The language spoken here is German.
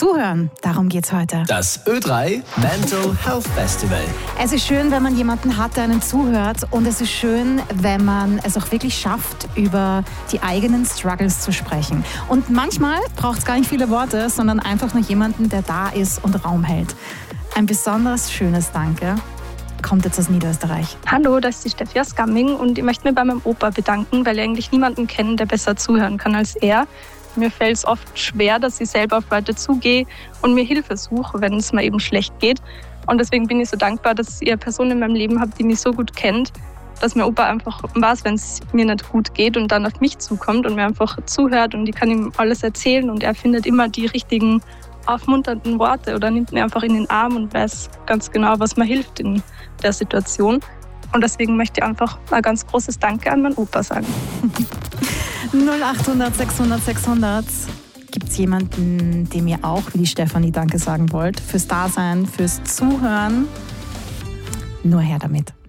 Zuhören, darum geht's heute. Das Ö3 Mental Health Festival. Es ist schön, wenn man jemanden hat, der einem zuhört, und es ist schön, wenn man es auch wirklich schafft, über die eigenen Struggles zu sprechen. Und manchmal braucht es gar nicht viele Worte, sondern einfach nur jemanden, der da ist und Raum hält. Ein besonders schönes Danke kommt jetzt aus Niederösterreich. Hallo, das ist die Steffi aus Gamming und ich möchte mich bei meinem Opa bedanken, weil ich eigentlich niemanden kenne, der besser zuhören kann als er. Mir fällt es oft schwer, dass ich selber auf Leute zugehe und mir Hilfe suche, wenn es mir eben schlecht geht. Und deswegen bin ich so dankbar, dass ich eine Person in meinem Leben habe, die mich so gut kennt, dass mein Opa einfach weiß, wenn es mir nicht gut geht und dann auf mich zukommt und mir einfach zuhört und ich kann ihm alles erzählen und er findet immer die richtigen aufmunternden Worte oder nimmt mir einfach in den Arm und weiß ganz genau, was mir hilft in der Situation. Und deswegen möchte ich einfach ein ganz großes Danke an meinen Opa sagen. 0800 600 600. Gibt es jemanden, dem ihr auch wie die Stefanie Danke sagen wollt? Fürs Dasein, fürs Zuhören? Nur her damit.